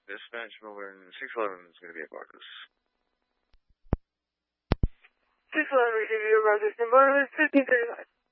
Dispatch Melbourne 611 is going to be at Barclays. 611 receiving your Barclays in Barclays 1535.